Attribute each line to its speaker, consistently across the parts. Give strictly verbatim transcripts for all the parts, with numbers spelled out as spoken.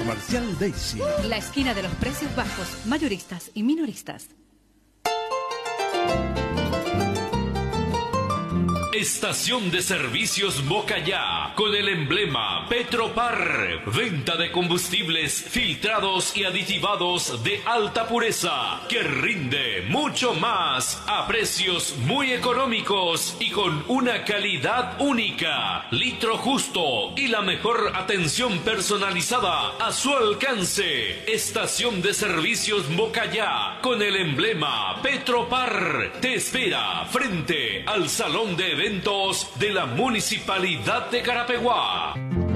Speaker 1: Comercial Daisy.
Speaker 2: La esquina de los precios bajos, mayoristas y minoristas.
Speaker 3: Estación de Servicios Bocayá, con el emblema Petropar. Venta de combustibles filtrados y aditivados de alta pureza, que rinde mucho más a precios muy económicos y con una calidad única. Litro justo y la mejor atención personalizada a su alcance. Estación de Servicios Bocayá, con el emblema Petropar. Te espera frente al Salón de Eventos de la Municipalidad de Carapeguá.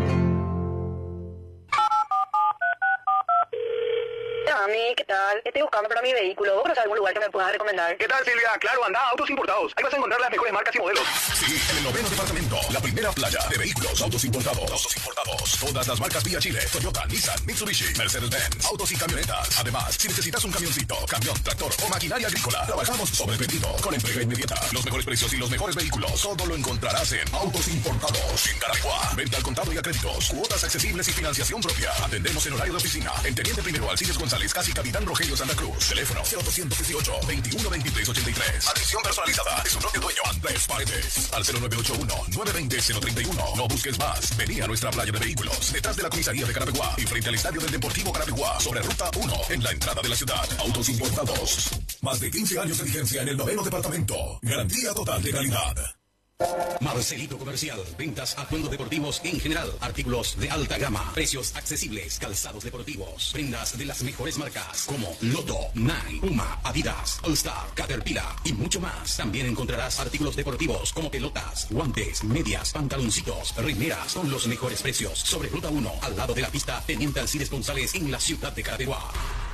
Speaker 4: Dani, ¿qué tal? Estoy buscando para mi vehículo. ¿Vos conoces algún lugar que me puedas recomendar?
Speaker 5: ¿Qué tal, Silvia? Claro, anda a Autos Importados. Ahí vas a encontrar las mejores marcas y modelos.
Speaker 6: Sí, en el noveno departamento, la primera playa de vehículos autos importados. Autos importados. Todas las marcas vía Chile, Toyota, Nissan, Mitsubishi, Mercedes-Benz, autos y camionetas. Además, si necesitas un camioncito, camión, tractor o maquinaria agrícola, trabajamos sobre pedido, con entrega inmediata. Los mejores precios y los mejores vehículos, todo lo encontrarás en Autos Importados. En Carapeguá, venta al contado y a créditos, cuotas accesibles y financiación propia. Atendemos en horario de oficina. En Teniente Primero Alcides González, casi Capitán Rogelio Santa Cruz. Teléfono cero dos dieciocho, veintiuno veintitrés ochenta y tres. Atención personalizada de su propio dueño, Andrés Paredes. Al cero nueve ocho uno, nueve dos cero, cero tres uno. No busques más. Vení a nuestra playa de vehículos, detrás de la comisaría de Carapeguá y frente al estadio del Deportivo Carapeguá, sobre Ruta uno, en la entrada de la ciudad. Autos Importados. Más de quince años de vigencia en el noveno departamento. Garantía total de calidad.
Speaker 7: Marcelito Comercial, ventas a atuendos deportivos en general, artículos de alta gama, precios accesibles, calzados deportivos, prendas de las mejores marcas como Lotto, Nike, Puma, Adidas, All Star, Caterpillar y mucho más. También encontrarás artículos deportivos como pelotas, guantes, medias, pantaloncitos, rimeras con los mejores precios. Sobre Ruta uno, al lado de la pista Teniente Alcides González en la ciudad de Carapeguá.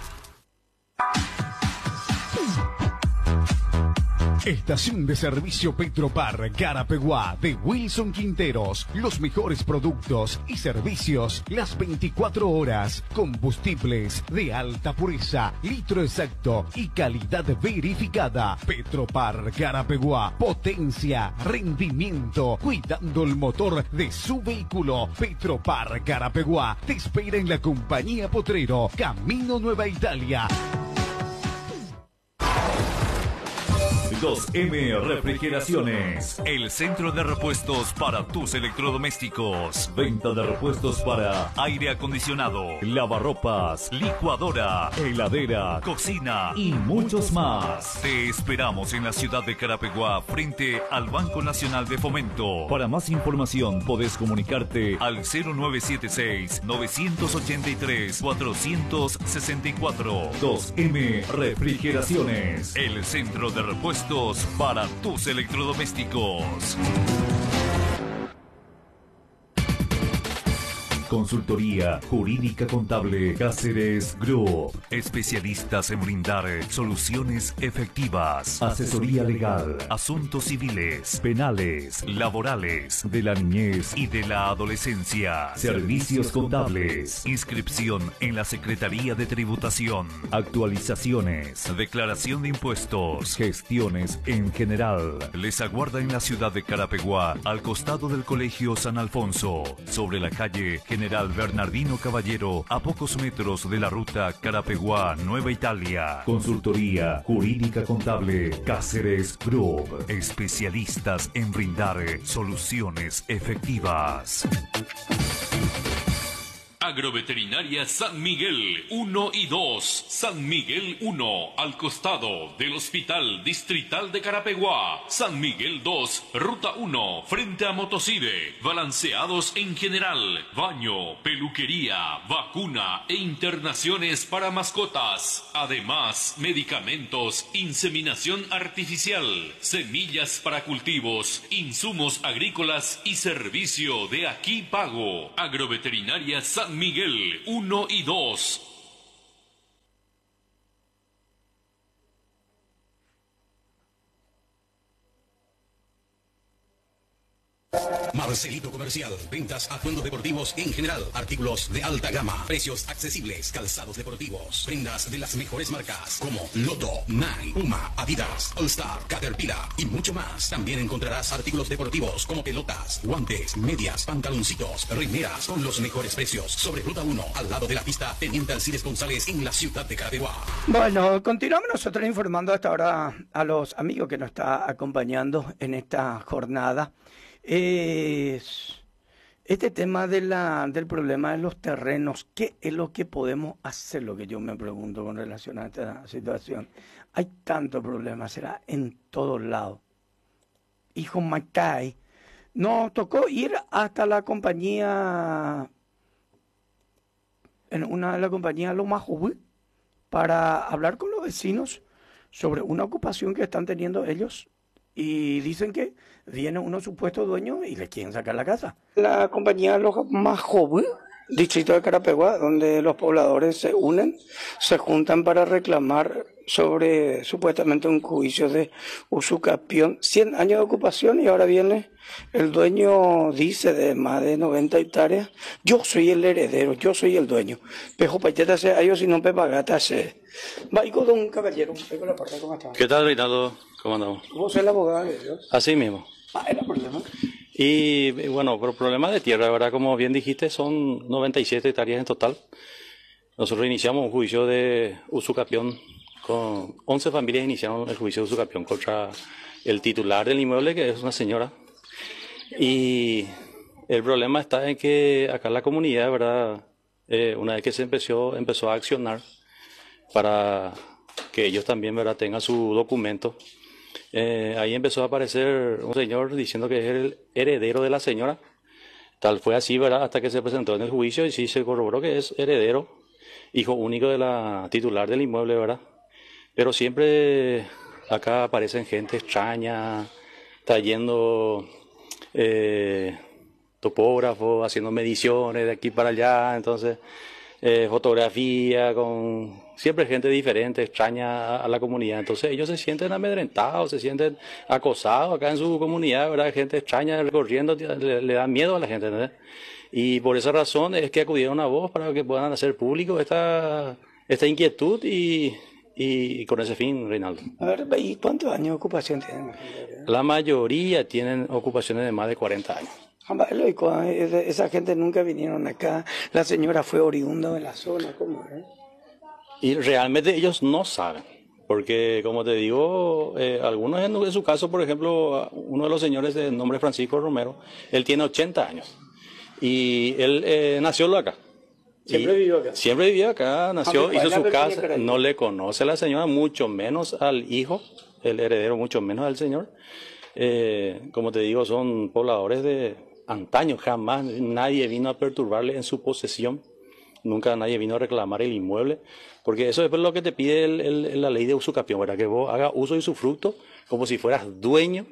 Speaker 1: Estación de Servicio Petropar Carapeguá de Wilson Quinteros. Los mejores productos y servicios las veinticuatro horas. Combustibles de alta pureza, litro exacto y calidad verificada. Petropar Carapeguá. Potencia, rendimiento, cuidando el motor de su vehículo. Petropar Carapeguá te espera en la compañía Potrero, Camino Nueva Italia.
Speaker 8: dos eme Refrigeraciones, el centro de repuestos para tus electrodomésticos. Venta de repuestos para aire acondicionado, lavarropas, licuadora, heladera, cocina y muchos más. Te esperamos en la ciudad de Carapeguá, frente al Banco Nacional de Fomento. Para más información podés comunicarte al cero nueve siete seis, nueve ocho tres, cuatro seis cuatro. dos eme Refrigeraciones, el centro de repuestos para tus electrodomésticos. Consultoría Jurídica Contable Cáceres Group. Especialistas en brindar soluciones efectivas. Asesoría legal, asuntos civiles, penales, laborales, de la niñez y de la adolescencia. Servicios contables. Inscripción en la Secretaría de Tributación. Actualizaciones. Declaración de impuestos. Gestiones en general. Les aguarda en la ciudad de Carapeguá, al costado del Colegio San Alfonso, sobre la calle General Bernardino Caballero, a pocos metros de la ruta Carapeguá Nueva Italia. Consultoría Jurídica Contable Cáceres Group. Especialistas en brindar soluciones efectivas.
Speaker 3: Agroveterinaria San Miguel uno y dos. San Miguel uno, al costado del Hospital Distrital de Carapeguá. San Miguel dos, Ruta uno, frente a Motosive. Balanceados en general, baño, peluquería, vacuna e internaciones para mascotas. Además, medicamentos, inseminación artificial, semillas para cultivos, insumos agrícolas y servicio de aquí pago. Agroveterinaria San Miguel uno y dos.
Speaker 7: Marcelito Comercial, ventas atuendos deportivos en general, artículos de alta gama, precios accesibles, calzados deportivos, prendas de las mejores marcas como Lotto, Nike, Puma, Adidas, All Star, Caterpillar y mucho más. También encontrarás artículos deportivos como pelotas, guantes, medias, pantaloncitos, remeras con los mejores precios. Sobre Ruta uno, al lado de la pista Teniente Alcides González en la ciudad de Carapeguá.
Speaker 9: Bueno, continuamos nosotros informando hasta ahora a los amigos que nos está acompañando en esta jornada. Es este tema de la, del problema de los terrenos, ¿qué es lo que podemos hacer? Lo que yo me pregunto con relación a esta situación. Hay tanto problema, será en todos lados. Hijo Macay, nos tocó ir hasta la compañía, en una de las compañías Loma Juví, para hablar con los vecinos sobre una ocupación que están teniendo ellos. Y dicen que vienen unos supuestos dueños y les quieren sacar la casa. La compañía Los Más Joven, distrito de Carapeguá, donde los pobladores se unen, se juntan para reclamar sobre supuestamente un juicio de usucapión, cien años de ocupación, y ahora viene el dueño, dice, de más de noventa hectáreas, yo soy el heredero, yo soy el dueño. Pejo payeta se ellos si no me pagata se. Vaigo de un caballero, vengo la parte, ¿cómo está?
Speaker 10: ¿Qué tal, Reinaldo? ¿Cómo andamos?
Speaker 9: ¿Vos sos el abogado de ellos?
Speaker 10: Así mismo.
Speaker 9: Ah, era problema.
Speaker 10: Y bueno, por problemas de tierra, ¿verdad? Como bien dijiste, son noventa y siete hectáreas en total. Nosotros iniciamos un juicio de usucapión, con once familias iniciaron el juicio de usucapión contra el titular del inmueble, que es una señora. Y el problema está en que acá la comunidad, ¿verdad? Eh, una vez que se empezó, empezó a accionar para que ellos también, ¿verdad?, tengan su documento. Eh, ahí empezó a aparecer un señor diciendo que es el heredero de la señora. Tal fue así, ¿verdad?, hasta que se presentó en el juicio y sí se corroboró que es heredero, hijo único de la titular del inmueble, ¿verdad? Pero siempre acá aparecen gente extraña, trayendo eh, topógrafos, haciendo mediciones de aquí para allá, entonces eh, fotografía con siempre gente diferente, extraña a, a la comunidad. Entonces ellos se sienten amedrentados, se sienten acosados acá en su comunidad, ¿verdad? Gente extraña recorriendo, le, le da miedo a la gente, ¿verdad? Y por esa razón es que acudieron a vos para que puedan hacer público esta, esta inquietud y, y con ese fin, Reinaldo.
Speaker 9: A ver, ¿y cuántos años de ocupación tienen?
Speaker 10: La mayoría tienen ocupaciones de más de cuarenta años.
Speaker 9: Esa gente nunca vinieron acá, la señora fue oriunda de la zona, ¿cómo es?
Speaker 10: Y realmente ellos no saben, porque como te digo, eh, algunos en, en su caso, por ejemplo, uno de los señores de nombre Francisco Romero, él tiene ochenta años y él eh, nació acá.
Speaker 9: Siempre
Speaker 10: y
Speaker 9: vivió acá.
Speaker 10: Siempre vivió acá, nació, hizo su casa, no
Speaker 9: le
Speaker 10: le conoce a la señora, mucho menos al hijo, el heredero, mucho menos al señor. Eh, como te digo, son pobladores de antaño, jamás nadie vino a perturbarle en su posesión. Nunca nadie vino a reclamar el inmueble, porque eso es lo que te pide el, el, la ley de usucapión, ¿verdad? Que vos hagas uso de su fruto como si fueras dueño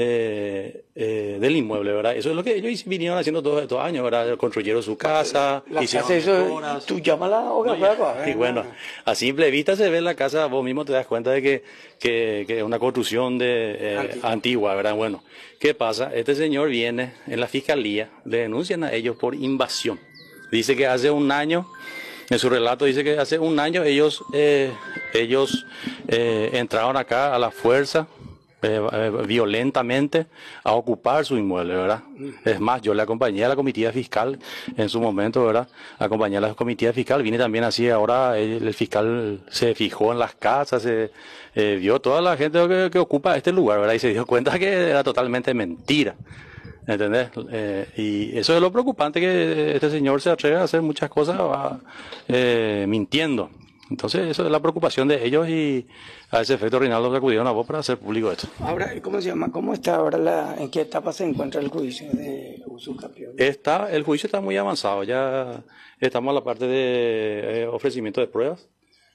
Speaker 10: eh, eh, del inmueble, ¿verdad? Eso es lo que ellos vinieron haciendo todos estos años, ¿verdad? Construyeron su casa,
Speaker 9: la
Speaker 10: hicieron
Speaker 9: casa eso, tú llámala o
Speaker 10: no, y bueno, a simple vista se ve la casa, vos mismo te das cuenta de que, que, que es una construcción de, eh, antigua. antigua, ¿verdad? Bueno, ¿qué pasa? Este señor viene en la fiscalía, le denuncian a ellos por invasión. Dice que hace un año, en su relato dice que hace un año ellos, eh, ellos eh, entraron acá a la fuerza, eh, eh, violentamente, a ocupar su inmueble, ¿verdad? Es más, yo le acompañé a la comitiva fiscal en su momento, ¿verdad? Acompañé a la comitiva fiscal, vine también así, ahora el, el fiscal se fijó en las casas, se eh, vio toda la gente que, que ocupa este lugar, ¿verdad? Y se dio cuenta que era totalmente mentira. ¿Entendés? Eh, y eso es lo preocupante, que este señor se atreve a hacer muchas cosas va, eh, mintiendo. Entonces, eso es la preocupación de ellos y a ese efecto, Reinaldo, se acudieron a vos para hacer público esto.
Speaker 9: Ahora, ¿cómo se llama? ¿Cómo está ahora? La, ¿En qué etapa se encuentra el juicio de usucapión?
Speaker 10: Está, el juicio está muy avanzado. Ya estamos a la parte de eh, ofrecimiento de pruebas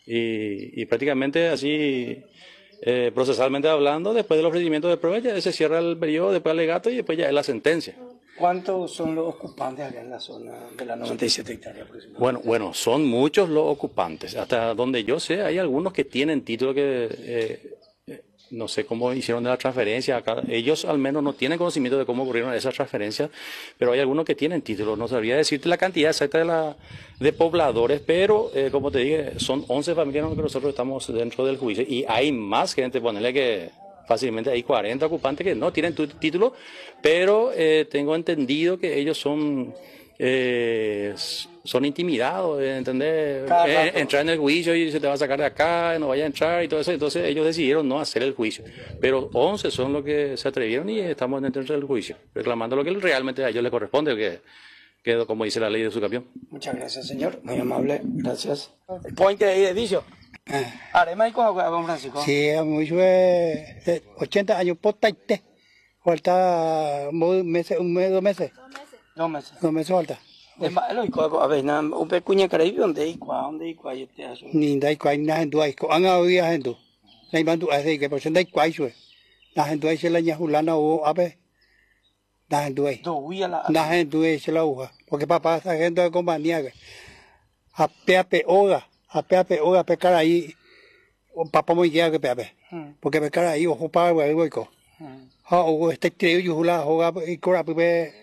Speaker 10: y, y prácticamente así... Eh, procesalmente hablando, después del ofrecimiento de pruebas ya se cierra el periodo, después alegato y después ya es la sentencia.
Speaker 9: ¿Cuántos son los ocupantes acá en la zona de las noventa y siete hectáreas?
Speaker 10: Bueno, bueno, son muchos los ocupantes. Hasta donde yo sé, hay algunos que tienen título que eh, no sé cómo hicieron la transferencia. Acá, ellos al menos no tienen conocimiento de cómo ocurrieron esas transferencias, pero hay algunos que tienen títulos. No sabría decirte la cantidad exacta de, la, de pobladores, pero eh, como te dije, son once familias en las que nosotros estamos dentro del juicio y hay más gente, ponerle que fácilmente hay cuarenta ocupantes que no tienen tu título, pero eh, tengo entendido que ellos son... Eh, son intimidados, ¿entendés? Eh, entrar en el juicio y se te va a sacar de acá, no vaya a entrar y todo eso. Entonces ellos decidieron no hacer el juicio. Pero once son los que se atrevieron y estamos dentro del juicio, reclamando lo que realmente a ellos les corresponde, que, que como dice la ley de Usucapión.
Speaker 9: Muchas gracias, señor. Muy amable. Gracias. Point de edificio. Arema y Coahuila, don Francisco.
Speaker 11: Sí, mucho de ochenta años por taite. Falta un mes, un mes, dos meses.
Speaker 9: Dos meses.
Speaker 11: Dos meses falta.
Speaker 9: A ver, un pequeño caribe donde hay cuá, donde hay cuá, este asunto.
Speaker 11: Ni da cuá, ni nada en tu ahí. Han habido gente. La iban tu ahí, que por ciento hay cuá, eso es. La gente ahí se la ñajulana o a ver. La gente ahí. La gente ahí se la uja. Porque papá, esa gente de compañía, a peape oga, a peape oga, pescar ahí. Papá muy guía que peape. Porque pescar ahí, ojo para el hueco. Ha, o este trío, yo jula, joga, y cora, pepe.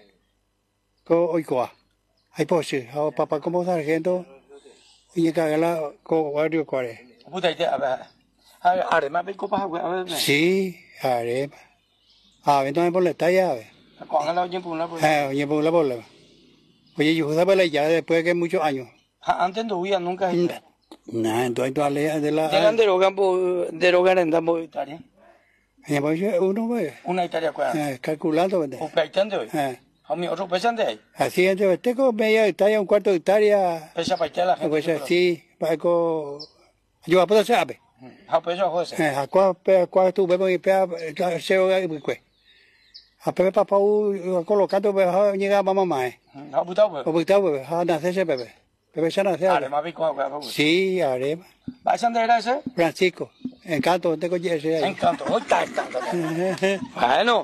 Speaker 11: Oikoa. Hay posible, papá como sargento y que la con barrio cuare.
Speaker 9: Puta idea, a ver, arema me copas a ver.
Speaker 11: Sí, arema. A ver, no por la talla, a ver.
Speaker 9: Con la oye por una por.
Speaker 11: Eh, oye por la bola. Oye, yo usaba la ya después de muchos años.
Speaker 9: Antes no huía nunca.
Speaker 11: Nah, entonces tú ale de la.
Speaker 9: De derogan por derogar en damos Italia.
Speaker 11: Ya pues uno pues.
Speaker 9: Una Italia cuál.
Speaker 11: Eh, calculando, ¿verdad?
Speaker 9: O peitando. Eh. A mí otro pesan de ahí.
Speaker 11: Así es, tengo media hectárea, un cuarto de hectárea.
Speaker 9: Pesa para echar la gente.
Speaker 11: Pues así, para que yo a poder saber.
Speaker 9: A peso a José.
Speaker 11: A cuál, a cuál tú vemos y pea, se oga y pues. A pepe papá u colocando pues llega mamá más.
Speaker 9: A butado pues.
Speaker 11: A butado pues, a nacer ese pepe. Pepe se nace.
Speaker 9: Arema pico a
Speaker 11: sí, arema.
Speaker 9: ¿Vayan de era ese?
Speaker 11: Francisco. Encanto, tengo ese ahí.
Speaker 9: Encanto, está, está. Bueno.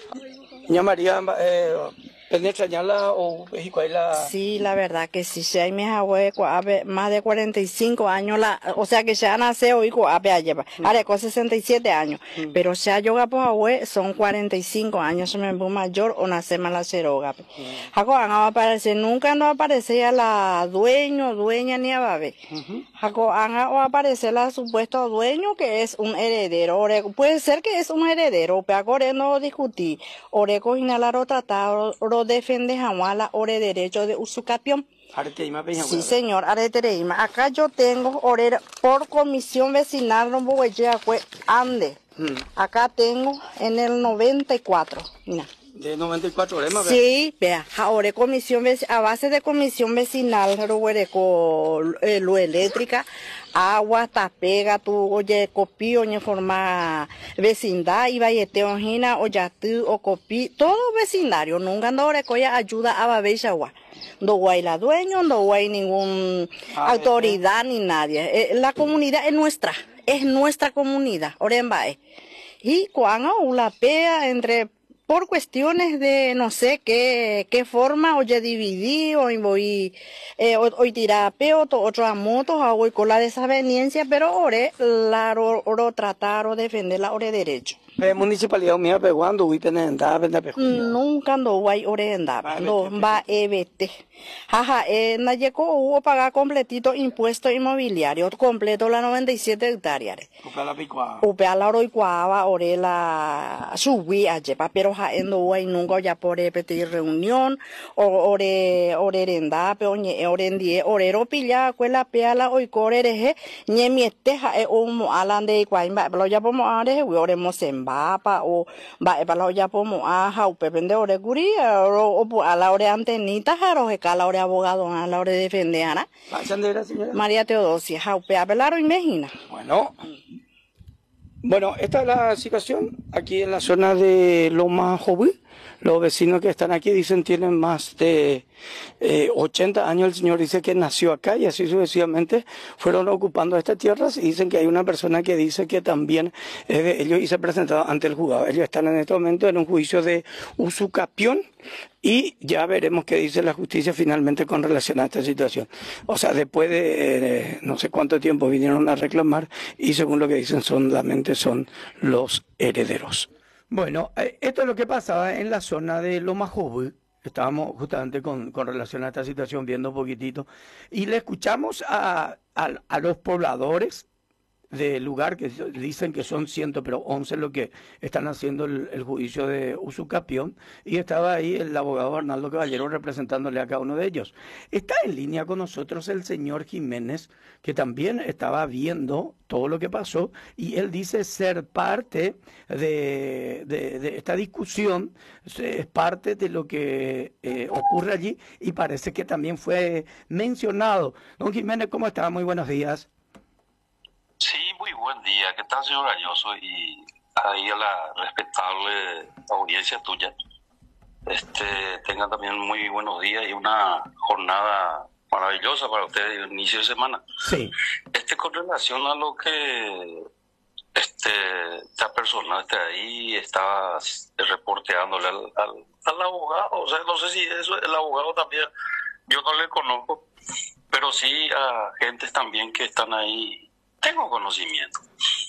Speaker 9: Doña María, eh, ¿penetra ya la o la?
Speaker 12: Sí, la verdad que sí, si hay mis abuelos, más de cuarenta y cinco años, la, o sea que ya nace hoy, a lleva, ahora con sesenta y siete años, mm. pero si hay yoga por abuelo, son cuarenta y cinco años, se me fue mayor o nace más la ceroga. Jaco, mm. va a aparecer, nunca no aparece a la dueño, dueña ni a babe. Jaco, va a aparecer la supuesto dueño que es un heredero, oreco, puede ser que es un heredero, pero ahora no discutí, oreco inhalaro tratado, defende Jamuala ore derecho de Usucapión. Sí, señor, Aretereima. Acá yo tengo orera por comisión vecinal Rombogueyacue Ande. Hmm. Acá tengo en el noventa y cuatro. Mira.
Speaker 9: De noventa y cuatro orema,
Speaker 12: ¿verdad? Sí, vea, ahora comisión a base de comisión vecinal, Roguereco, eh, luz eléctrica, agua, tapega, tu, oye, copí, oye, forma vecindad, y valleteo, gina, oyatú, o copí, todo vecindario, nunca no recoya ayuda a Babeyagua. No hay la dueño, no hay ninguna ah, autoridad este. Ni nadie. Eh, la comunidad es nuestra, es nuestra comunidad, Orembae. Y cuando la pea entre por cuestiones de no sé qué qué forma, oye, dividí, o voy eh, hoy tirar peo, otro a motos, o voy con la desaveniencia, pero ore, la oro, oro tratar o defender la ore derecho.
Speaker 9: ¿La municipalidad mía peguando y penenda penda pejuña?
Speaker 12: Nunca no voy ore andaba, no va evete. Jaja, eh, na llegó hubo pagar completito impuesto inmobiliario, completo la noventa y siete hectáreas.
Speaker 9: Upea la picuaba.
Speaker 12: Upea la oro y cuava, ore la subí a llevar, pero ja endo voy nunca ya por pedir reunión, o ore ore renda, peoñe, ore endie, orero pilla, cuela pea la hoy corere, ñe miete ja e umo alande y cuaimba, pero ya pomo are, oremos en bapa o va para la olla pomo aja o pepende ore guría o o a la hora antenita jaro que la hora abogado a la hora defendeana. María Teodosia, jaupe a velar imagina.
Speaker 9: Bueno. Bueno, esta es la situación aquí en la zona de Loma Joví. Los vecinos que están aquí dicen tienen más de eh, ochenta años. El señor dice que nació acá y así sucesivamente fueron ocupando estas tierras, y dicen que hay una persona que dice que también es de ellos y se presentaron ante el juzgado. Ellos están en este momento en un juicio de usucapión y ya veremos qué dice la justicia finalmente con relación a esta situación. O sea, después de eh, no sé cuánto tiempo vinieron a reclamar y según lo que dicen solamente son los herederos. Bueno, esto es lo que pasaba en la zona de Loma Joven. Estábamos justamente con, con relación a esta situación viendo un poquitito y le escuchamos a, a, a los pobladores del lugar que dicen que son ciento, pero once lo que están haciendo el, el juicio de usucapión, y estaba ahí el abogado Arnaldo Caballero representándole a cada uno de ellos. Está en línea con nosotros el señor Jiménez, que también estaba viendo todo lo que pasó, y él dice ser parte de, de, de esta discusión, es parte de lo que eh, ocurre allí, y parece que también fue mencionado. Don Jiménez, ¿cómo está? Muy buenos días.
Speaker 13: Sí, muy buen día. ¿Qué tal, señor Galloso? Y ahí a la respetable audiencia tuya. Este, tengan también muy buenos días y una jornada maravillosa para ustedes el inicio de semana.
Speaker 9: Sí.
Speaker 13: Este, con relación a lo que este esta persona está ahí, estaba reporteándole al, al, al abogado, o sea, no sé si eso, el abogado también, yo no le conozco, pero sí a gentes también que están ahí. Tengo conocimiento.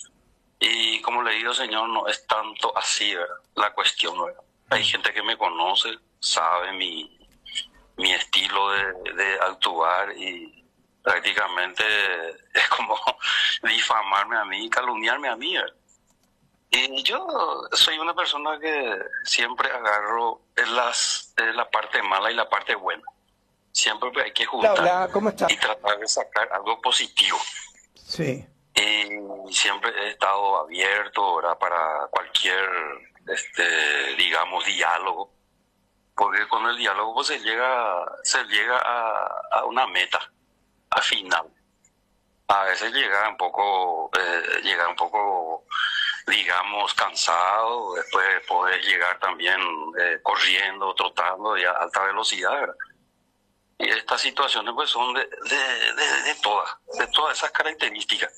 Speaker 13: Y como le digo, señor, no es tanto así, ¿verdad? La cuestión, ¿verdad? Hay gente que me conoce, sabe mi, mi estilo de, de actuar y prácticamente es como difamarme a mí, calumniarme a mí, ¿verdad? Y yo soy una persona que siempre agarro en las, en la parte mala y la parte buena. Siempre hay que juntar
Speaker 9: Hola, ¿cómo está?
Speaker 13: Y tratar de sacar algo positivo.
Speaker 9: Sí.
Speaker 13: Y siempre he estado abierto, ¿verdad?, para cualquier, este, digamos, diálogo, porque con el diálogo pues, se llega, se llega a, a una meta, a final. A veces llega un poco, eh, llega un poco, digamos, cansado, después poder llegar también eh, corriendo, trotando y a alta velocidad, ¿verdad? Y estas situaciones pues son de, de, de, de todas, de todas esas características.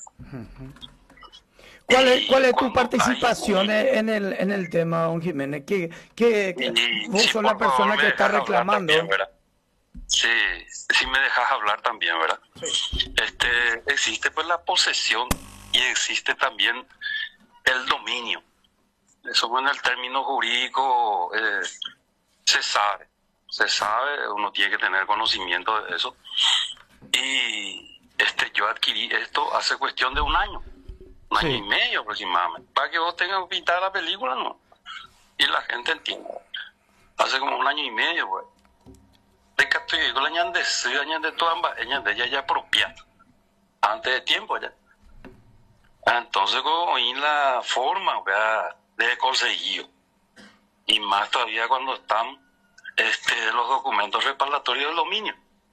Speaker 9: ¿Cuál es, cuál es tu participación hay... en el en el tema, don Jiménez? ¿Qué, qué,
Speaker 13: y,
Speaker 9: vos
Speaker 13: sí,
Speaker 9: sos la persona que está reclamando?
Speaker 13: También, sí, sí me dejas hablar también, ¿verdad? Sí. Este, existe pues la posesión y existe también el dominio. Eso en el término jurídico eh, se sabe. Se sabe, uno tiene que tener conocimiento de eso. Y este yo adquirí esto hace cuestión de un año, un año sí. y medio aproximadamente, para que vos tengas que pintar la película, ¿no? Y la gente entienda. Hace como un año y medio, güey. De que estoy con la ñande, la ñande toda ñande ya ya propia. Antes de tiempo ya. Entonces, como en la forma, ¿verdad?, de conseguir. Y más todavía cuando están Este, los documentos respaldatorios del dominio.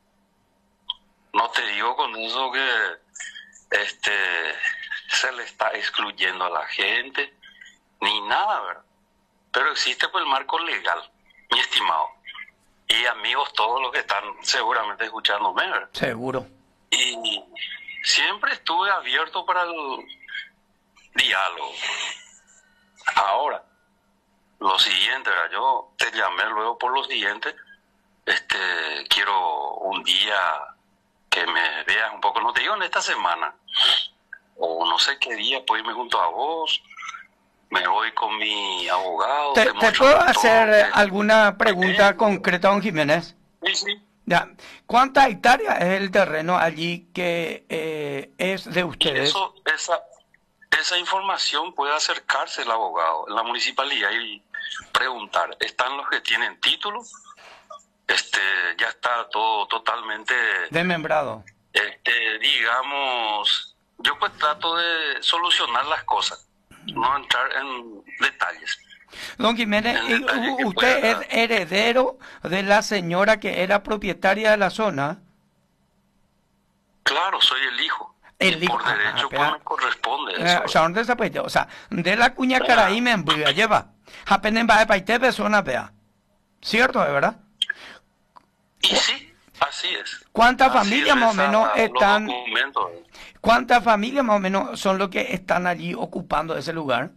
Speaker 13: No te digo con eso que este, se le está excluyendo a la gente, ni nada, ¿verdad? Pero existe pues el marco legal, mi estimado. Y amigos, todos los que están seguramente escuchándome, ¿verdad?
Speaker 9: Seguro.
Speaker 13: Y siempre estuve abierto para el diálogo. Ahora, lo siguiente, ¿verdad? Yo te llamé luego por lo siguiente. Este, quiero un día que me veas un poco, no te digo en esta semana, o no sé qué día, puedo irme junto a vos, me voy con mi abogado.
Speaker 9: ¿Te,
Speaker 13: te,
Speaker 9: te puedo hacer
Speaker 13: que...
Speaker 9: alguna pregunta ¿Eh? concreta, don Jiménez?
Speaker 13: Sí, sí.
Speaker 9: Ya. ¿Cuántas hectáreas es el terreno allí que eh, es de ustedes?
Speaker 13: Eso, esa, esa información puede acercarse el abogado en la municipalidad y preguntar. Están los que tienen título, este, ya está todo totalmente
Speaker 9: desmembrado.
Speaker 13: Este, digamos, yo pues trato de solucionar las cosas, no entrar en detalles.
Speaker 9: Don Jiménez, ¿usted es heredero de la señora que era propietaria de la zona?
Speaker 13: Claro, soy el hijo.
Speaker 9: El hijo.
Speaker 13: Por derecho, pues me corresponde
Speaker 9: eso. Eh, o sea, de la cuña Caraí me lleva. Apenas va a paite personas, vea. ¿Cierto, de verdad?
Speaker 13: Y sí, así es.
Speaker 9: ¿Cuántas
Speaker 13: Así
Speaker 9: familias más o
Speaker 13: reza
Speaker 9: menos
Speaker 13: los
Speaker 9: están,
Speaker 13: documentos.
Speaker 9: cuántas familias más o menos son los que están allí ocupando ese lugar?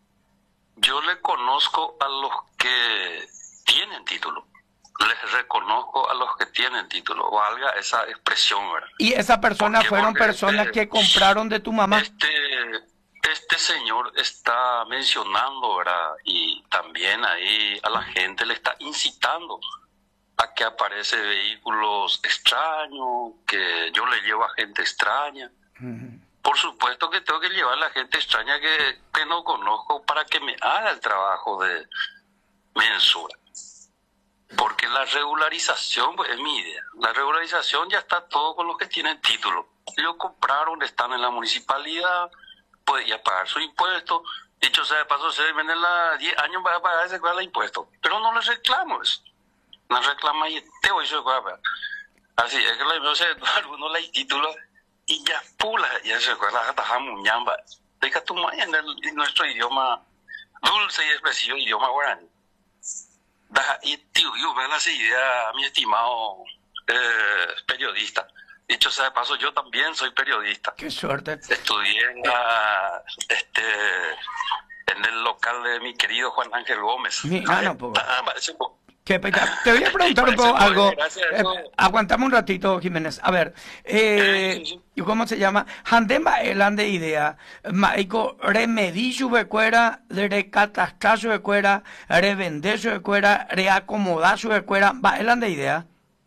Speaker 13: Yo le conozco a los que tienen título. Les reconozco a los que tienen título. Valga esa expresión, ¿verdad?
Speaker 9: Y esas personas
Speaker 13: ¿Por qué?
Speaker 9: fueron
Speaker 13: Porque
Speaker 9: personas
Speaker 13: este-
Speaker 9: que compraron de tu mamá.
Speaker 13: Este, este señor está mencionando, ¿verdad? Y también ahí a la gente le está incitando a que aparece vehículos extraños, que yo le llevo a gente extraña. Por supuesto que tengo que llevar a la gente extraña que, que no conozco para que me haga el trabajo de mensura. Porque la regularización, pues es mi idea. La regularización ya está todo con los que tienen título. Ellos compraron, están en la municipalidad, pueden ya pagar su impuesto. Dicho sea de paso, se venden la diez años para pagar ese cual impuesto. Pero no les reclamo eso. No reclama y te voy a pagar. Así es que la sé, algunos la título y ya pula, ya se acuerda, hasta muñamba. Deja tu maya en, el, en nuestro idioma dulce y expresivo, idioma guaraní. Da, y tío, yo veo esa idea a mi estimado eh, periodista. Dicho sea de paso, yo también soy periodista.
Speaker 9: Qué suerte.
Speaker 13: Estudié en, la, este, en el local de mi querido Juan Ángel Gómez.
Speaker 9: Mi- ah, no, pues.
Speaker 13: Ah, parece po-
Speaker 9: Qué pena. Te voy a preguntar un poco algo. Eh, aguantame un ratito, Jiménez. A ver, eh, ¿y ¿cómo se llama? Handemba elan de idea. Maico remedillo de cuera, recatastrazo de cuera, revendezo de cuera, reacomodazo de cuera. Va elan de idea.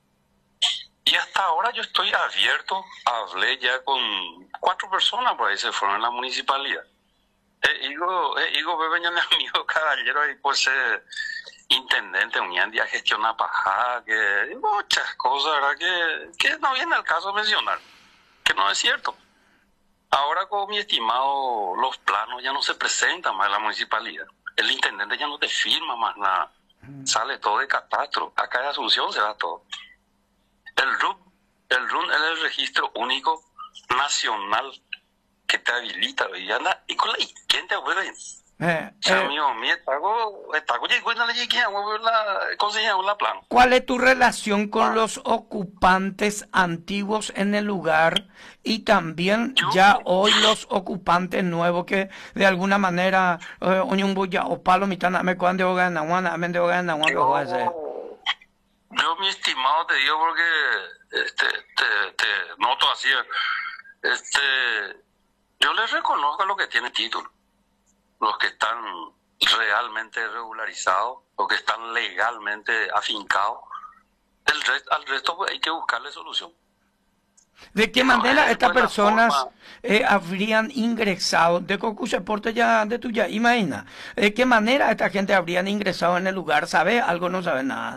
Speaker 13: Y hasta ahora yo estoy abierto. Hablé ya con cuatro personas por ahí se fueron en la municipalidad. Eh, Igo, eh, Igo Bebeña, mi amigo caballero, ahí por ser intendente, un día gestiona paja, que muchas cosas, ¿verdad? Que, que no viene al caso mencionar, que no es cierto. Ahora, con mi estimado, los planos ya no se presentan más en la municipalidad. El intendente ya no te firma más nada. Sale todo de catastro. Acá en Asunción se da todo. El R U N, el R U N es el registro único nacional que te habilita, y anda, y con la ¿quién te acuerda?
Speaker 9: Eh,
Speaker 13: Amigo mío, está go- está go- llegó y no le llegué a huevo la conseguimos la plan.
Speaker 9: ¿Cuál es tu relación con los ocupantes antiguos en el lugar y también ya hoy los ocupantes nuevos que de alguna manera eh, un bulla o palo mitad me cuando hogan na wana men de hogan na wana
Speaker 13: Yo, mi estimado, te digo porque este, te, te noto así. Este, yo les reconozco a los que tienen título, los que están realmente regularizados, los que están legalmente afincados. El resto, al resto pues, hay que buscarle solución.
Speaker 9: ¿De qué
Speaker 13: No,
Speaker 9: manera
Speaker 13: es
Speaker 9: estas
Speaker 13: buena
Speaker 9: personas
Speaker 13: forma.
Speaker 9: eh, habrían ingresado de Cocucha Porte ya de tuya? Imagina, ¿de qué manera esta gente habrían ingresado en el lugar? ¿Sabe algo? No sabe nada.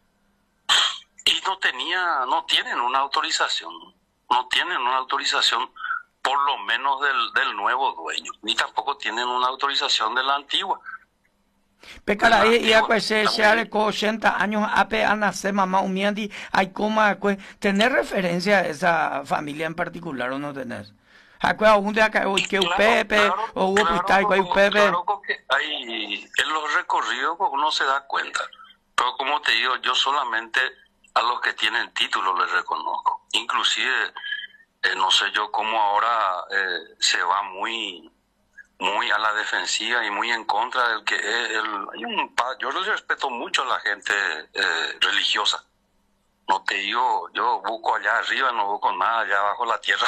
Speaker 13: Y no tenía, no tienen una autorización, no tienen una autorización por lo menos del, del nuevo dueño, ni tampoco tienen una autorización de la antigua.
Speaker 9: Pecara y y pues se se ale con ochenta años ape a nacer mamá umiandi hay como pues tener referencia a esa familia en particular o no tenés. Acá un de acá hoy que un Pepe o hubo putai que un Pepe.
Speaker 13: Claro que hay, en los recorridos pues, uno se da cuenta, pero como te digo, yo solamente a los que tienen título les reconozco. Inclusive, eh, no sé yo cómo ahora eh, se va muy muy a la defensiva y muy en contra del que es el... Hay un, pa- yo les respeto mucho a la gente eh, religiosa. No te digo, yo busco allá arriba, no busco nada allá abajo la tierra.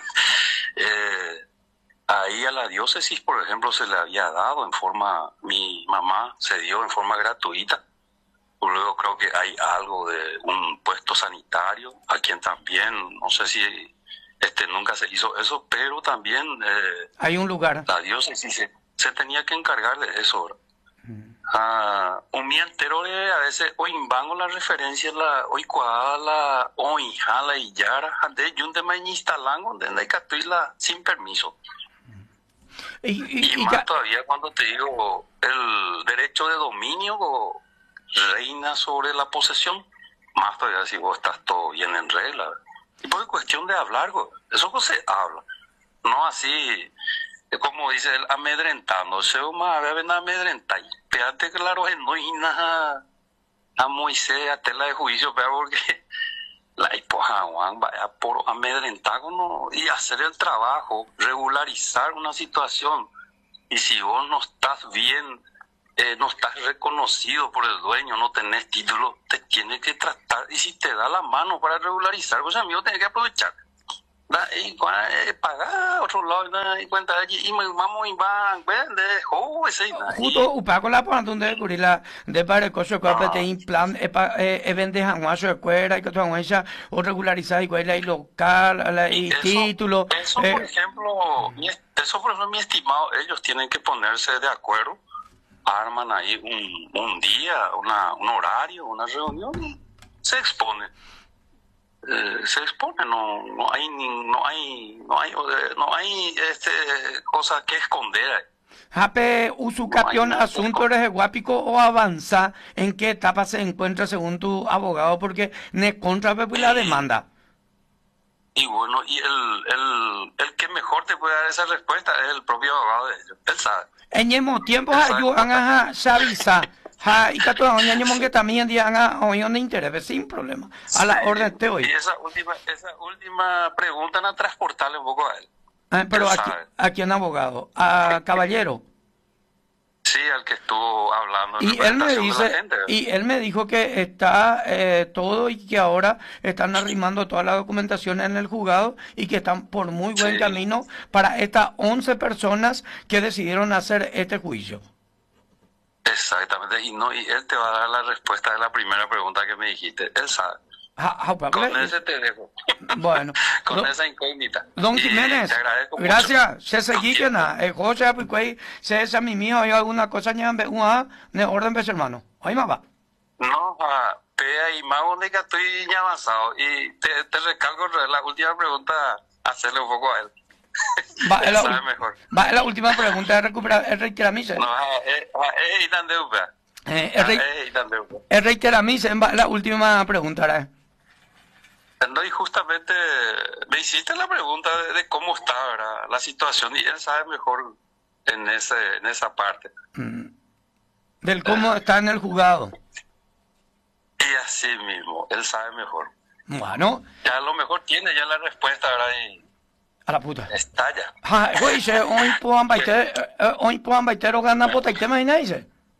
Speaker 13: eh, ahí a la diócesis, por ejemplo, se le había dado en forma... Mi mamá se dio en forma gratuita. Luego creo que hay algo de un puesto sanitario, a quien también, no sé si este nunca se hizo eso, pero también eh,
Speaker 9: Hay un lugar.
Speaker 13: la diócesis se, se tenía que encargar de eso. Ah, un mi entero de a veces hoy vango la referencia la hoy cuadra la hoy jala y yara de yunde me instalango de la catuila sin permiso.
Speaker 9: Y, y,
Speaker 13: Y más todavía cuando te digo el derecho de dominio reina sobre la posesión, más todavía si vos estás todo bien en regla. Y por cuestión de hablar, güey, eso pues se habla. No así como dice él, amedrentándose, o más, a ver, amedrentar. Fíjate claro, no hay nada a Moisés, a tela de juicio, pero porque la hipoja, Juan, vaya por amedrentar uno y hacer el trabajo, regularizar una situación. Y si vos no estás bien, eh, no estás reconocido por el dueño, no tenés título, te tiene que tratar. Y si te da la mano para regularizar, pues amigo, tenés que aprovechar. Da, y eh, pagar otro lado, da, y cuenta allí, y me vamos y van, vende, jo, ese, da,
Speaker 9: Justo upaco la por donde descubrir la de para cosas que apete implant e vende hanguaso de cuera y que tu hanguacha o regularizar y cuela y local la y
Speaker 13: eso,
Speaker 9: título.
Speaker 13: Eso,
Speaker 9: eh,
Speaker 13: por ejemplo, mi, eso por ejemplo, mi estimado, ellos tienen que ponerse de acuerdo, arman ahí un, un día, una, un horario, una reunión, se expone. Eh, se expone, no no hay no hay no hay no hay este cosa que esconder.
Speaker 9: Jape usucapión no asunto eres guapico o avanza, ¿en qué etapa se encuentra según tu abogado? Porque ne contra la demanda.
Speaker 13: Y bueno, y el, el, el que mejor te puede dar esa respuesta es el propio abogado de ellos, él sabe.
Speaker 9: En el mismo tiempo ayudan a Savisa. Ja, y que todo el año que también digan a oído de interés, sin problema. A la
Speaker 13: sí,
Speaker 9: orden te hoy.
Speaker 13: Y esa última, esa última pregunta, a transportarle un poco a él.
Speaker 9: Ah, pero
Speaker 13: él
Speaker 9: aquí, aquí un abogado, a Caballero.
Speaker 13: Sí, al que estuvo hablando.
Speaker 9: Y él me dice, y él me dijo que está eh, todo y que ahora están arrimando toda la documentación en el juzgado y que están por muy buen sí. camino para estas once personas que decidieron hacer este juicio.
Speaker 13: Exactamente, y no y él te va a dar la respuesta de la primera pregunta que me dijiste, él sabe.
Speaker 9: Ah, ah,
Speaker 13: con ese te dejo.
Speaker 9: Bueno.
Speaker 13: con
Speaker 9: don,
Speaker 13: esa incógnita.
Speaker 9: Don y Jiménez, gracias. Se seguí que nada. El José, pues, se esa mi mío, hay alguna cosa, ni una, ne orden, pues, hermano. Ahí más va.
Speaker 13: No, ah, pea y más donde que estoy ya avanzado. Y te, te recalco la última pregunta, hacerle un poco a él.
Speaker 9: Va, la,
Speaker 13: sabe mejor.
Speaker 9: Va, la última pregunta es recuperar, es reiteramise.
Speaker 13: No, es, es, es tan de upa.
Speaker 9: Eh, es, re, es reiteramise, va, la última pregunta, ¿eh?
Speaker 13: No, y justamente me hiciste la pregunta de, de cómo está, ¿verdad?, la situación, y él sabe mejor en ese en esa parte.
Speaker 9: Mm. Del cómo eh. está en el juzgado.
Speaker 13: Y así mismo, él sabe mejor.
Speaker 9: Bueno.
Speaker 13: Ya a lo mejor tiene ya la respuesta, ¿verdad? Y
Speaker 9: a la puta.
Speaker 13: Está ya.
Speaker 9: Ah, oye, hoy puedan baiter, hoy puedan baiter o ganar puta, ¿y te imaginas?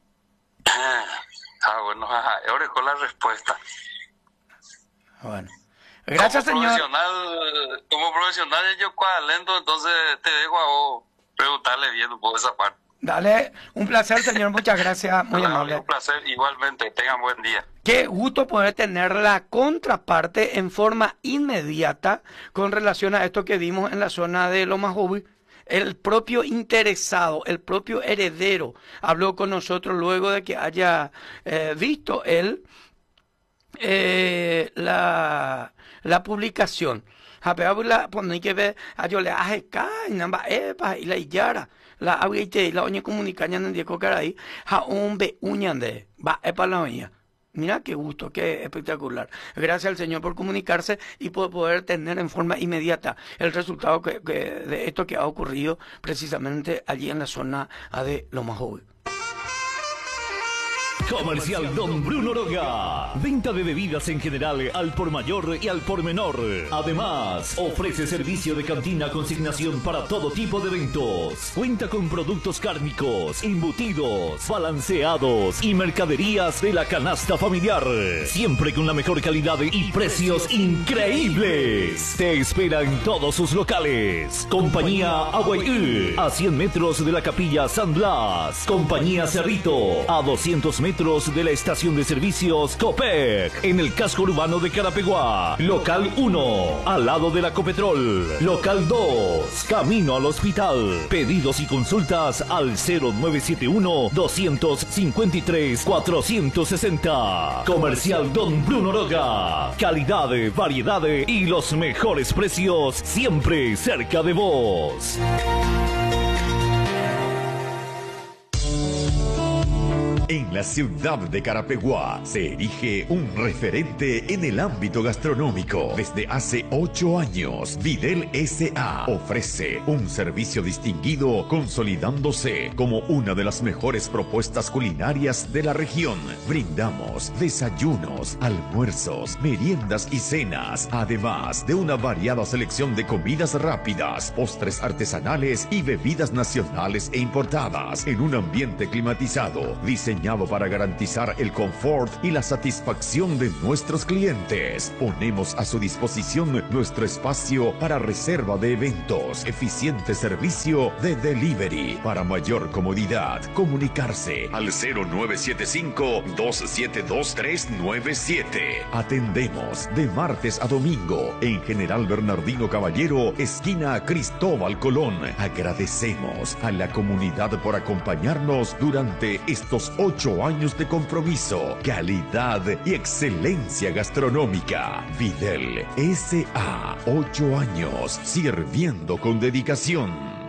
Speaker 13: Ah, bueno, ajá, ahora con la respuesta.
Speaker 9: Bueno. Gracias,
Speaker 13: como
Speaker 9: señor.
Speaker 13: Profesional, como profesional yo lento, entonces te dejo a vos preguntarle bien un poco esa parte.
Speaker 9: Dale, un placer, señor, muchas gracias, muy
Speaker 13: Dale,
Speaker 9: amable.
Speaker 13: Un placer, igualmente, tengan buen día.
Speaker 9: Qué gusto poder tener la contraparte en forma inmediata con relación a esto que vimos en la zona de Loma Jovi. El propio interesado, el propio heredero, habló con nosotros luego de que haya eh, visto él eh, la, la publicación. La poner que ver a yo le hace namba epa y la yara la aguite la oña comunicaña en Diego Caray a un be uñande va epa la oña. Mira qué gusto, qué espectacular. Gracias al Señor por comunicarse y por poder tener en forma inmediata el resultado que, que de esto que ha ocurrido precisamente allí en la zona de Loma Joven.
Speaker 8: Comercial Don Bruno Roga. Venta de bebidas en general al por mayor y al por menor. Además, ofrece servicio de cantina consignación para todo tipo de eventos. Cuenta con productos cárnicos, embutidos, balanceados y mercaderías de la canasta familiar. Siempre con la mejor calidad y precios increíbles. Te espera en todos sus locales. Compañía Aguayú, a cien metros de la Capilla San Blas. Compañía Cerrito, a doscientos metros de la estación de servicios Copec, en el casco urbano de Carapeguá. Local uno, al lado de la Copetrol. Local dos, camino al hospital. Pedidos y consultas al cero nueve siete uno, dos cinco tres, cuatro seis cero. Comercial Don Bruno Roga. Calidad, variedad y los mejores precios siempre cerca de vos.
Speaker 14: En la ciudad de Carapeguá se erige un referente en el ámbito gastronómico. Desde hace ocho años, Videl S A ofrece un servicio distinguido, consolidándose como una de las mejores propuestas culinarias de la región. Brindamos desayunos, almuerzos, meriendas y cenas, además de una variada selección de comidas rápidas, postres artesanales y bebidas nacionales e importadas en un ambiente climatizado, diseñado para garantizar el confort y la satisfacción de nuestros clientes. Ponemos a su disposición nuestro espacio para reserva de eventos, eficiente servicio de delivery. Para mayor comodidad, comunicarse al cero nueve siete cinco, dos siete dos, tres nueve siete. Atendemos de martes a domingo en General Bernardino Caballero, esquina Cristóbal Colón. Agradecemos a la comunidad por acompañarnos durante estos ocho años de compromiso, calidad y excelencia gastronómica. Videl S A, ocho años sirviendo con dedicación.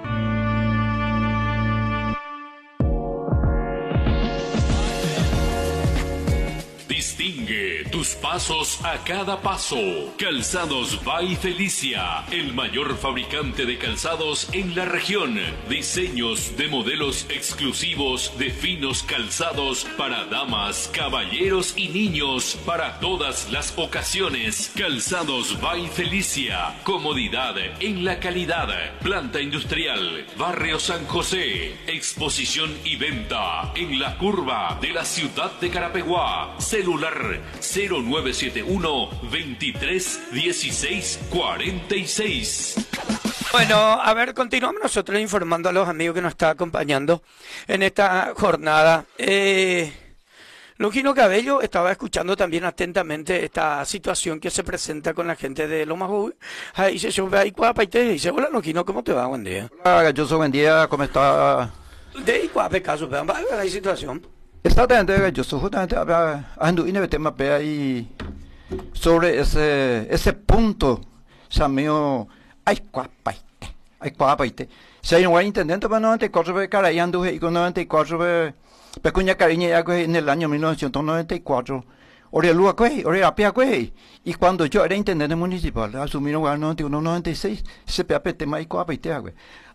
Speaker 3: Distingue tus pasos a cada paso. Calzados by Felicia, el mayor fabricante de calzados en la región. Diseños de modelos exclusivos de finos calzados para damas, caballeros y niños para todas las ocasiones. Calzados by Felicia, comodidad en la calidad. Planta industrial, Barrio San José. Exposición y venta en la curva de la ciudad de Carapeguá. Celular cero nueve siete uno, veintitrés, dieciséis, cuarenta y seis.
Speaker 9: Bueno, a ver, continuamos nosotros informando a los amigos que nos están acompañando en esta jornada. Eh, Longino Cabello estaba escuchando también atentamente esta situación que se presenta con la gente de Loma Joven. Ahí se sube ahí Cuapaite y dice, hola Longino, ¿cómo te va? Buen día.
Speaker 15: Hola, Galloso, buen día, ¿cómo está?
Speaker 9: De Icuape, caso, vean, va a ver la situación.
Speaker 15: Exactamente, Galloso, justamente ando en el tema ahí sobre ese, ese punto, Samio, ay Cuapaite, ay Cuapaite. Se hay un intendente para noventa y cuatro, cara, y anduve y con noventa y cuatro, pecuña cariña ya en el año mil novecientos noventa y cuatro. Ore Lua Cuey, Ore Apia Cuey. Y cuando yo era intendente municipal, asumieron en el noventa y uno noventa y seis, se pe tema y Cuapaite, güey.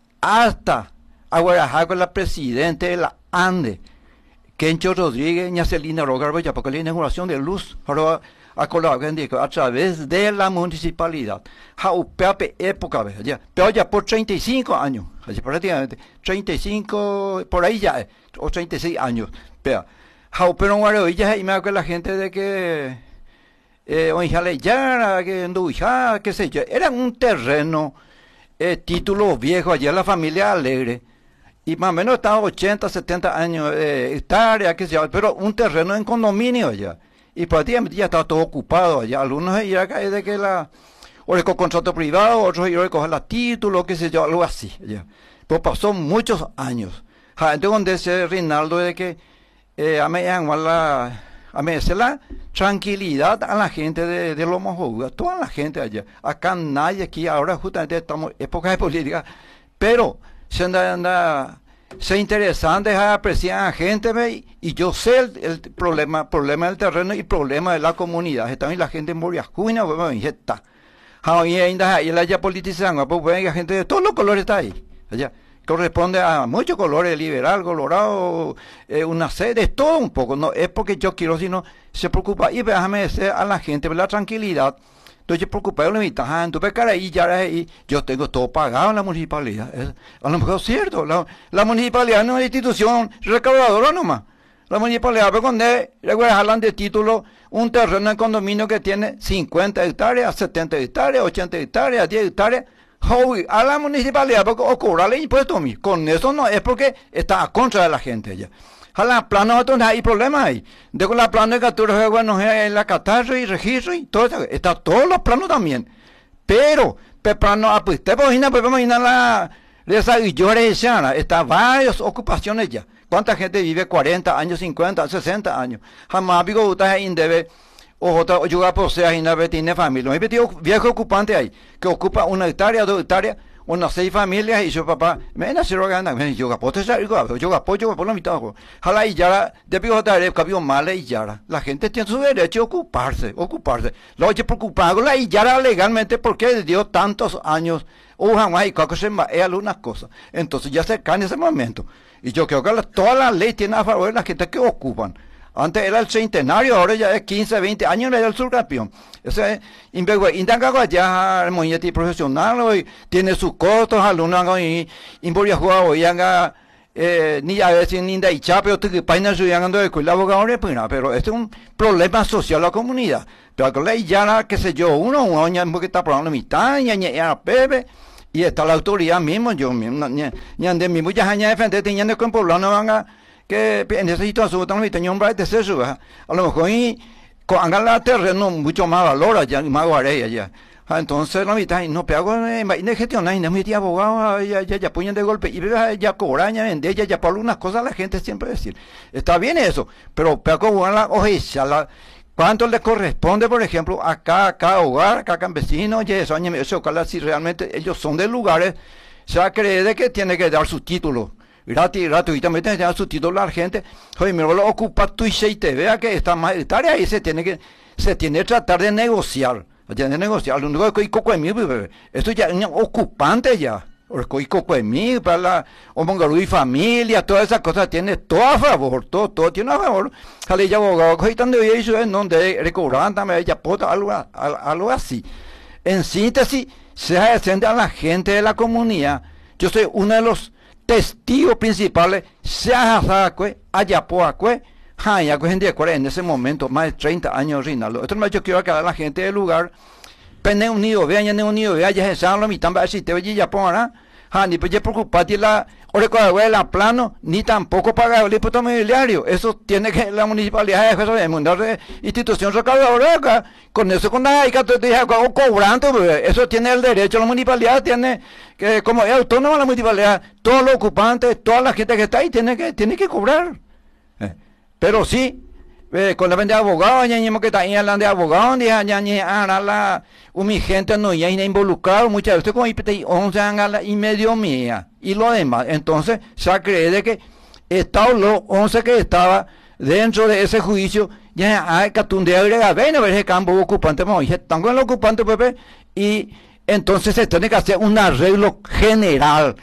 Speaker 15: Hasta ahora la presidente de la ANDE, Kencho Rodríguez, Ñacelina Rogarbo, ya porque la inauguración de luz, ahora a colaborar a través de la municipalidad. Jaupeape época, ya, pero ya por treinta y cinco años, prácticamente, treinta y cinco, por ahí ya, o treinta y seis años, pero, Jaupero Guaroilla, y me acuerdo la gente de que, eh, Oinjale Yara, que Nduijá, qué sé yo, era un terreno, eh, título viejo, allá la familia Alegre. Y más o menos estaban ochenta, setenta años, eh, hectáreas, qué sé yo, pero un terreno en condominio allá. Y prácticamente ya estaba todo ocupado allá. Algunos ya caen de que la, o con contrato privado, otros iban a coger la título, qué sé yo, algo así. Ya. Pues pasó muchos años. Ja, entonces, donde ese Rinaldo de que, eh, a mí la, a mí la tranquilidad a la gente de, de Loma Joven, toda la gente allá. Acá nadie, aquí ahora justamente estamos en época de política, pero se anda, anda, se interesante, aprecian a gente, ve, y yo sé el, el problema, problema del terreno y problema de la comunidad. Está bien la gente en Moriajuina, pues, y está. Y ainda ahí la ya politizan, pues, la gente de todos los colores está ahí, allá. Corresponde a muchos colores, liberal, colorado, eh, una sed, de todo un poco. No es porque yo quiero, sino se preocupa. Y déjame decir a la gente, la tranquilidad. Entonces, preocupado, le invita, ah, entonces, cara, ahí ya, ahí, yo tengo todo pagado en la municipalidad. Es, a lo mejor es cierto, la, la municipalidad no es una institución recaudadora nomás. La municipalidad, pero cuando hablan de título, un terreno en condominio que tiene cincuenta hectáreas, setenta hectáreas, ochenta hectáreas, diez hectáreas, hoy, a la municipalidad, porque, o cobrarle impuestos, con eso no es porque está a contra de la gente ya. A la plano no hay problemas ahí. De con la plano de captura de bueno, la catarro y registro y todo eso. Está todos los planos también. Pero, pe plano, pues usted puede imaginar, pues imaginar la, esa guillora está varias ocupaciones ya. ¿Cuánta gente vive cuarenta años, cincuenta, sesenta años? Jamás digo, usted indebe, o otra, o yo posee, y no tiene familia. Me he viejo ocupante ahí, que ocupa una hectárea, dos hectáreas, unas seis familias y yo papá me ven a hacer gana me yo capote ya yo yo apoyo por la mitad jala y ya de pico de cambio mal y ya la gente tiene su derecho a ocuparse ocuparse lo que preocupado la y ya legalmente porque dio tantos años o jamás y que se es algunas cosas entonces ya se cae en ese momento y yo creo que la, toda la ley tiene a favor de la gente que ocupan. Antes era el centenario, ahora ya es quince, veinte años, era el subcampeón. Ese Indagago ya es profesional, y tiene sus costos, alumnos, y Imboria jugado, y haga, ni a veces ni de Ichape, o que paina su llegando de escuela abogado, pero este es un problema social de la comunidad. Pero con la ya, qué sé yo, uno, un año, porque está probando mitad, y ya, Pepe, y está la autoridad mismo, yo mismo, ya de mismo, ya, ya, frente, teniendo que en Poblano van a que en esa situación también tenía un brazo de eso, a lo mejor y con la terreno mucho más valor allá, más guardia allá. Entonces la mitad no pego en gestión, no me di abogado, ya ya ya ponen de golpe y ya cobran, ya vender, ya ya por algunas cosas la gente siempre decir. Está bien eso, pero pego la ojecha, la ¿cuánto le corresponde, por ejemplo, a cada, cada hogar, a cada campesino? Oye, eso, eso, si realmente ellos son de lugares, se cree de que tiene que dar su título. Gratis, gratuitamente te da su título a la gente. Oye, me lo ocupa tu y se te vea que está más hectárea y se tiene que, se tiene que tratar de negociar. Tiene que negociar. Lo único que hay coco de mí, esto ya es ocupante ya. Hay coco de mí, para la Omongarú y familia, todas esas cosas tiene todo a favor, todo, todo tiene a favor. Jale ya abogado, que están de eso en donde recobran también, ya pota, algo, algo así. En síntesis, se asciende a la gente de la comunidad. Yo soy uno de los testigos principales, se hace ayapoacue, en ese momento, más de treinta años, Rinaldo. Esto no yo quiero que la gente del lugar, pende unido, vean, ya unido, vean, ya se saben lo mitad, si te oye, ya pongan, ni pues ya preocupate la, o la plano, ni tampoco paga el impuesto mobiliario. Eso tiene que la municipalidad de mandar de institución recaudadora, con eso, con la o cobrante, eso tiene el derecho, la municipalidad tiene que, como es autónoma la municipalidad, todos los ocupantes, toda la gente que está ahí tiene que, tiene que cobrar. Eh, pero sí, eh, con la venta de abogados, ya que está ahí hablando de abogados, ya ya ya la mi gente no ya involucrado muchas veces con I P T I once y medio mía y lo demás. Entonces se cree de que estaban los once que estaba dentro de ese juicio ya hay catundea agrega ven a ver ese campo ocupante como dije están con el ocupante Pepe y entonces se tiene que hacer un arreglo general.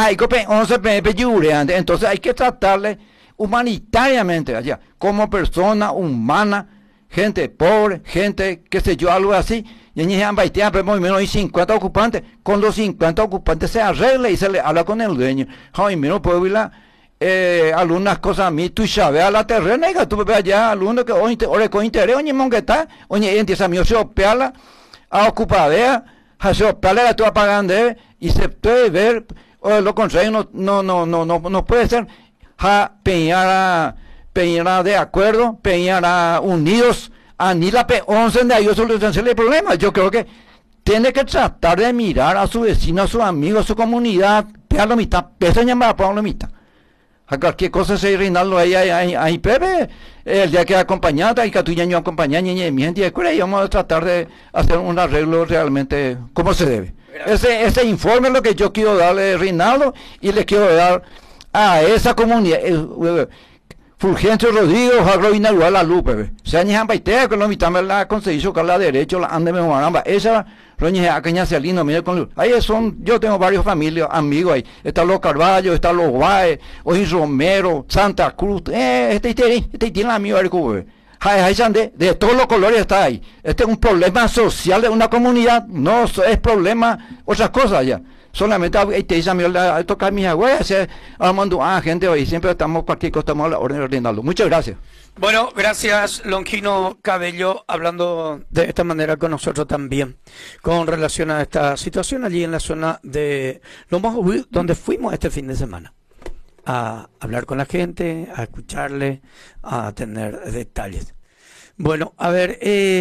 Speaker 15: once Pepe entonces hay que tratarle humanitariamente allá, como persona humana, gente pobre, gente, qué sé yo, algo así, y en Baitea, pero menos hay cincuenta ocupantes, con los cincuenta ocupantes se arregla y se le habla con el dueño, ay, menos puedo ver eh, algunas cosas a mí, tú sabes a la terrena, y tú ves allá, algunos que hoy con interés, oye, mongueta, oye, empieza a mí, se opeala, a ocupadea, a se opeala, la tú pagando, y se puede ver, o lo contrario, no, no, no, no, no, no puede ser, ja peñara peñara de acuerdo, peñara unidos, a ni la P once de ellos solucionar el problema. Yo creo que tiene que tratar de mirar a su vecino, a su amigo, a su comunidad, pegar la mitad, pesa llamar para la mitad. A cualquier cosa se Rinaldo ahí, ahí, ahí, Pepe, el día que acompañada, y que tu ñaño acompaña, ñaña, mi gente, y vamos a tratar de hacer un arreglo realmente como se debe. Ese, ese informe es lo que yo quiero darle, Rinaldo, y le quiero dar a esa comunidad, eh, Fulgencio Rodrigo, Jagro Inaugural la luz, Pepe. Se han llegado a con la mitad de la conseguido con la derecha, la ande mejorando. Esa, roña, caña, se lindo, mire con luz. Ahí son, yo tengo varios familias, amigos ahí. Están los Carballo, están los Guay, Oji Romero, Santa Cruz, eh, este, este, este, tiene amigo del Cuba. De, de todos los colores está ahí. Este es un problema social de una comunidad, no es problema, otras cosas ya. Solamente te dice a mí a tocar mis aguas, armando a gente hoy, siempre estamos cualquier cosa, estamos a la orden de Rinaldo. Muchas gracias.
Speaker 9: Bueno, gracias Longino Cabello, hablando de esta manera con nosotros también, con relación a esta situación allí en la zona de Lomas Huil, donde fuimos este fin de semana a hablar con la gente, a escucharle, a tener detalles. Bueno, a ver,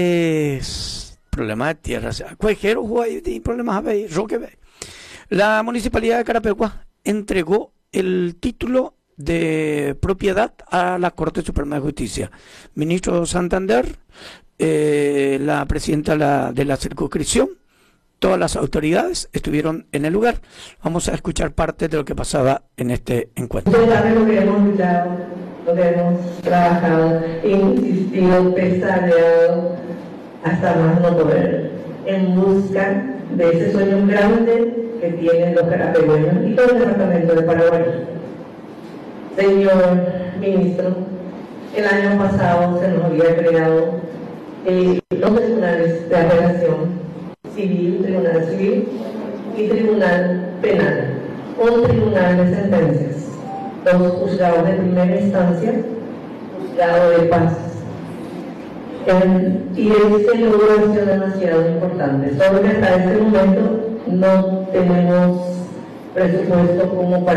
Speaker 9: es problema de tierras, cualquier problemas a ver, Roque ve. La Municipalidad de Carapeguá entregó el título de propiedad a la Corte Suprema de Justicia. Ministro Santander, eh, la presidenta la, de la circunscripción, todas las autoridades estuvieron en el lugar. Vamos a escuchar parte de lo que pasaba en este encuentro.
Speaker 16: Ustedes saben lo que hemos luchado, lo que hemos trabajado, insistido, pestañeado, hasta más no poder, en busca de ese sueño grande que tienen los carapegueños y todo el departamento de Paraguay. Señor ministro, el año pasado se nos había creado eh, los tribunales de apelación civil, tribunal civil y tribunal penal, un tribunal de sentencias, los juzgados de primera instancia, juzgado de paz. El, y ese logro ha sido demasiado importante, solo que hasta este momento no tenemos presupuesto como para